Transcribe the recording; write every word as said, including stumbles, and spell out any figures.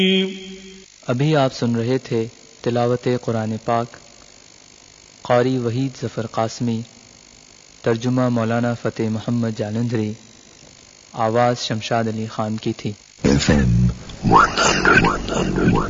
अभी आप सुन रहे थे तिलावत कुरान पाक, क़ारी वहीद ज़फ़र क़ासमी, तर्जुमा मौलाना फ़तेह मोहम्मद जालंधरी, आवाज़ शमशाद अली ख़ान की थी। F M one hundred